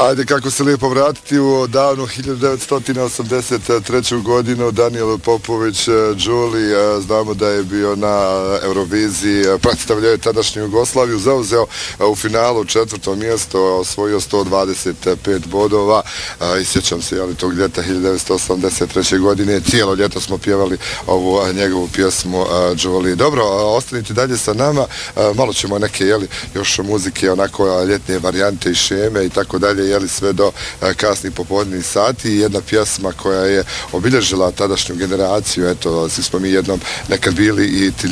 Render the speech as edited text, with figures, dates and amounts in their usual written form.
Ajde, kako se lijepo vratiti u davnu 1983. godinu. Daniel Popović, Đuli, znamo da je bio na Euroviziji, predstavljao je tadašnju Jugoslaviju, zauzeo u finalu 4. mjesto, osvojio 125 bodova i sjećam se tog ljeta 1983. godine. Cijelo ljeto smo pjevali ovu njegovu pjesmu Đuli. Dobro, ostanite dalje sa nama, malo ćemo neke još muzike, onako ljetne varijante i šeme i tako dalje, sve do kasnih popodnevnih sati. Jedna pjesma koja je obilježila tadašnju generaciju, eto, svi smo mi jednom nekad bili i